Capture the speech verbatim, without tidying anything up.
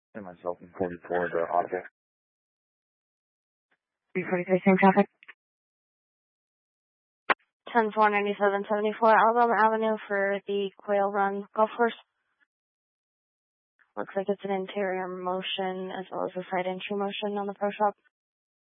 and myself in forty-four, the object. three forty-three, same traffic. ten four ninety-seven seventy-four Alabama Avenue for the Quail Run Golf Course. Looks like it's an interior motion as well as a side entry motion on the pro shop.